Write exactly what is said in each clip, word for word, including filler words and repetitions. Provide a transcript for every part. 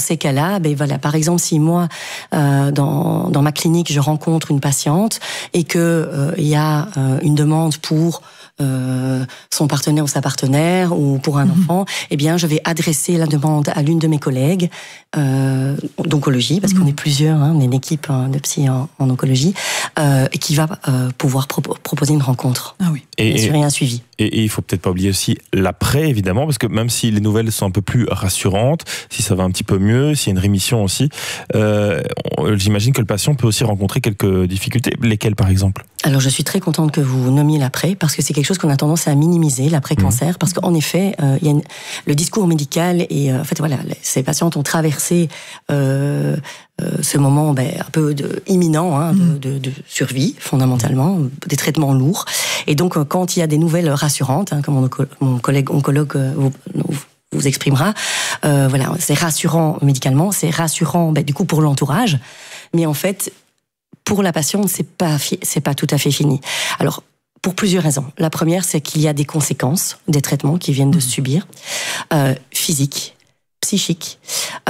ces cas-là, ben voilà, par exemple, si moi, euh, dans, dans ma clinique, je rencontre une patiente et que euh, il y a euh, une demande pour euh, son partenaire ou sa partenaire ou pour un mmh. enfant, eh bien, je vais adresser la demande à l'une de mes collègues euh, d'oncologie, parce mmh. qu'on est plusieurs, hein, on est une équipe hein, de psy en, en oncologie, euh, et qui va euh, pouvoir pro- proposer une rencontre ah oui. et assurer un suivi. Et, et il faut peut-être pas oublier aussi l'après, évidemment, parce que même si les nouvelles sont un peu plus rassurantes, si ça va un petit peu mieux, s'il y a une rémission aussi, euh, j'imagine que le patient peut aussi rencontrer quelques difficultés. Lesquelles, par exemple ? Alors, je suis très contente que vous nommiez l'après, parce que c'est quelque chose qu'on a tendance à minimiser, l'après-cancer, mmh. parce qu'en effet, euh, il y a une, le discours médical et euh, en fait, voilà, ces patientes ont traversé euh, euh, ce moment ben, un peu de, imminent hein, mmh. de, de, de survie, fondamentalement, des traitements lourds. Et donc, euh, quand il y a des nouvelles rassurantes, hein, comme mon, mon collègue oncologue euh, vous, vous exprimera, euh, voilà, c'est rassurant médicalement, c'est rassurant ben, du coup pour l'entourage, mais en fait, pour la patiente, c'est pas, c'est pas tout à fait fini. Alors, pour plusieurs raisons. La première, c'est qu'il y a des conséquences des traitements qu'ils viennent de mmh. subir, euh, physiques, psychiques,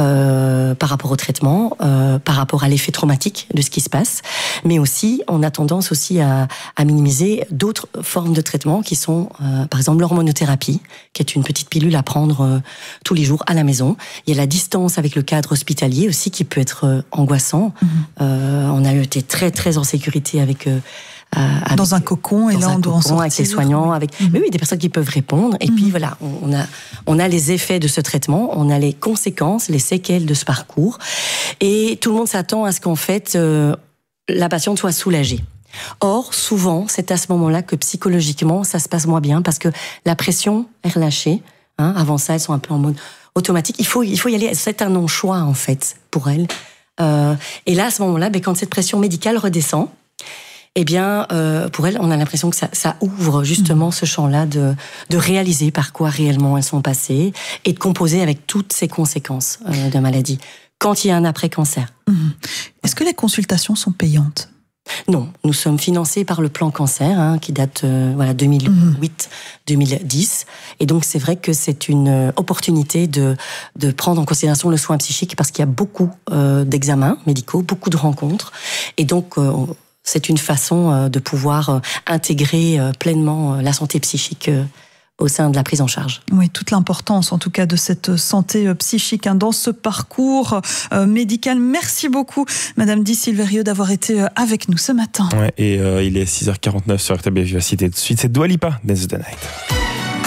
euh, par rapport au traitement, euh, par rapport à l'effet traumatique de ce qui se passe, mais aussi, on a tendance aussi à, à minimiser d'autres formes de traitement qui sont, euh, par exemple, l'hormonothérapie, qui est une petite pilule à prendre euh, tous les jours à la maison. Il y a la distance avec le cadre hospitalier aussi qui peut être euh, angoissant. Mmh. Euh, on a été très, très en sécurité avec... Euh, Euh, avec, dans un cocon, et là on doit en sortir. Avec les soignants, avec mmh. oui, oui, des personnes qui peuvent répondre. Et mmh. puis voilà, on a, on a les effets de ce traitement, on a les conséquences, les séquelles de ce parcours. Et tout le monde s'attend à ce qu'en fait, euh, la patiente soit soulagée. Or, souvent, c'est à ce moment-là que psychologiquement, ça se passe moins bien parce que la pression est relâchée. Hein, avant ça, elles sont un peu en mode automatique. Il faut, il faut y aller. C'est un non-choix, en fait, pour elles. Euh, et là, à ce moment-là, ben, quand cette pression médicale redescend, eh bien, euh, pour elles, on a l'impression que ça, ça ouvre justement mmh. ce champ-là de, de réaliser par quoi réellement elles sont passées et de composer avec toutes ces conséquences euh, de maladie quand il y a un après-cancer. Mmh. Est-ce que les consultations sont payantes ? Non, nous sommes financés par le plan cancer hein, qui date euh, voilà deux mille huit deux mille dix et donc c'est vrai que c'est une opportunité de de prendre en considération le soin psychique parce qu'il y a beaucoup euh, d'examens médicaux, beaucoup de rencontres et donc euh, c'est une façon de pouvoir intégrer pleinement la santé psychique au sein de la prise en charge. Oui, toute l'importance en tout cas de cette santé psychique hein, dans ce parcours euh, médical. Merci beaucoup Madame Di Silverio d'avoir été avec nous ce matin. Ouais, et euh, il est six heures quarante-neuf sur R T B Vivacité. Tout de suite, c'est Dua Lipa, Dance the Night.